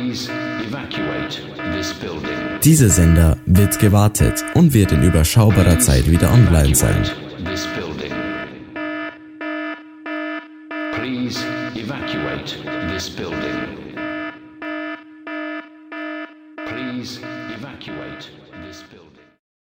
Please evacuate this building. Dieser Sender wird gewartet und wird in überschaubarer Zeit wieder online sein. This building. Please evacuate this building. Please evacuate